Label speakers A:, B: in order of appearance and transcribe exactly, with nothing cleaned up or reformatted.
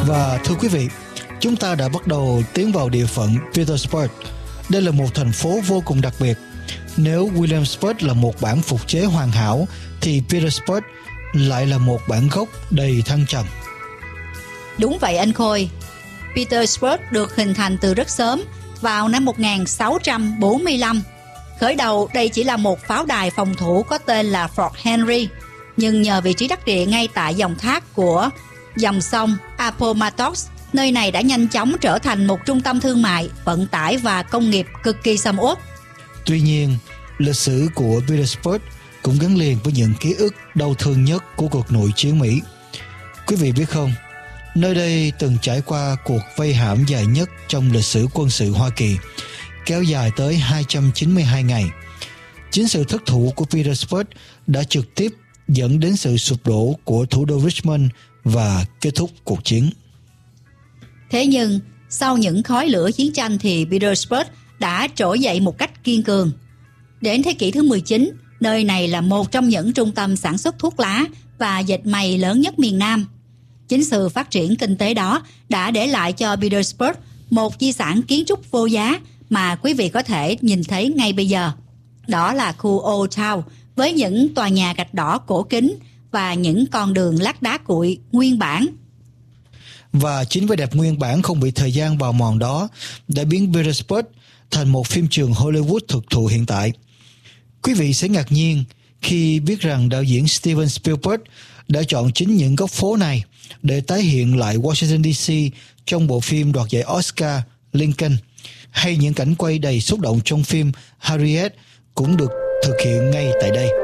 A: Và thưa quý vị, chúng ta đã bắt đầu tiến vào địa phận Petersburg. Đây là một thành phố vô cùng đặc biệt. Nếu Williamsburg là một bản phục chế hoàn hảo, thì Petersburg lại là một bản gốc đầy thăng trầm.
B: Đúng vậy anh Khôi. Petersburg được hình thành từ rất sớm, vào năm một nghìn sáu trăm bốn mươi lăm. Khởi đầu đây chỉ là một pháo đài phòng thủ có tên là Fort Henry, nhưng nhờ vị trí đắc địa ngay tại dòng thác của dòng sông Appomattox, nơi này đã nhanh chóng trở thành một trung tâm thương mại, vận tải và công nghiệp cực kỳ sầm uất.
A: Tuy nhiên, lịch sử của Petersburg cũng gắn liền với những ký ức đau thương nhất của cuộc nội chiến Mỹ. Quý vị biết không, nơi đây từng trải qua cuộc vây hãm dài nhất trong lịch sử quân sự Hoa Kỳ, kéo dài tới hai trăm chín mươi hai ngày. Chính sự thất thủ của Petersburg đã trực tiếp dẫn đến sự sụp đổ của thủ đô Richmond và kết thúc cuộc chiến.
B: Thế nhưng, sau những khói lửa chiến tranh thì Petersburg đã trỗi dậy một cách kiên cường. Đến thế kỷ thứ mười chín, nơi này là một trong những trung tâm sản xuất thuốc lá và dệt may lớn nhất miền Nam. Chính sự phát triển kinh tế đó đã để lại cho Petersburg một di sản kiến trúc vô giá mà quý vị có thể nhìn thấy ngay bây giờ. Đó là khu Old Town với những tòa nhà gạch đỏ cổ kính và những con đường lát đá cuội nguyên bản.
A: Và chính vẻ đẹp nguyên bản không bị thời gian bào mòn đó đã biến Petersburg thành một phim trường Hollywood thực thụ hiện tại. Quý vị sẽ ngạc nhiên khi biết rằng đạo diễn Steven Spielberg đã chọn chính những góc phố này để tái hiện lại Washington đê xê trong bộ phim đoạt giải Oscar Lincoln, hay những cảnh quay đầy xúc động trong phim Harriet cũng được thực hiện ngay tại đây.